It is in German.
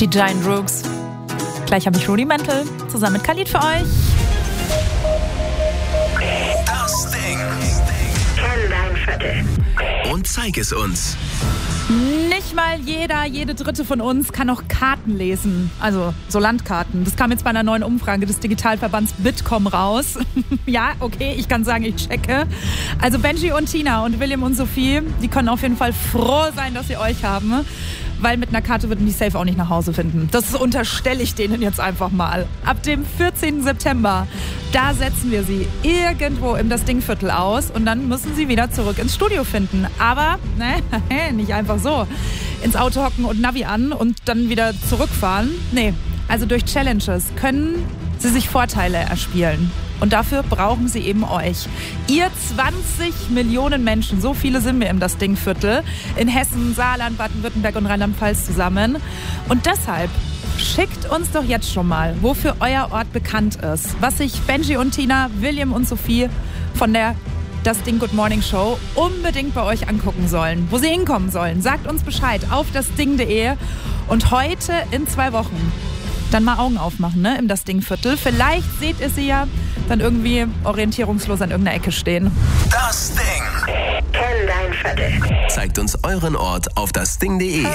Die Giant Rooks. Gleich habe ich Rudimental zusammen mit Khalid für euch. Das Ding. Kenn dein Viertel. Und zeig es uns. Nicht mal jede Dritte von uns kann noch Karten lesen. Also so Landkarten. Das kam jetzt bei einer neuen Umfrage des Digitalverbands Bitkom raus. Ja, okay, ich kann sagen, ich checke. Also Benji und Tina und William und Sophie, die können auf jeden Fall froh sein, dass sie euch haben. Weil mit einer Karte würden die safe auch nicht nach Hause finden. Das unterstelle ich denen jetzt einfach mal. Ab dem 14. September, da setzen wir sie irgendwo im Das Ding-Viertel aus und dann müssen sie wieder zurück ins Studio finden. Aber, nicht einfach so. Ins Auto hocken und Navi an und dann wieder zurückfahren. Nee, also durch Challenges können sie sich Vorteile erspielen. Und dafür brauchen sie eben euch. Ihr 20 Millionen Menschen, so viele sind wir im Das Ding-Viertel, in Hessen, Saarland, Baden-Württemberg und Rheinland-Pfalz zusammen. Und deshalb schickt uns doch jetzt schon mal, wofür euer Ort bekannt ist, was sich Benji und Tina, William und Sophie von der Das Ding Good Morning Show unbedingt bei euch angucken sollen, wo sie hinkommen sollen. Sagt uns Bescheid auf dasding.de und heute in 2 Wochen dann mal Augen aufmachen, ne, im Das Ding-Viertel. Vielleicht seht ihr sie ja dann irgendwie orientierungslos an irgendeiner Ecke stehen. Das Ding. Kenn dein Viertel. Zeigt uns euren Ort auf dasding.de.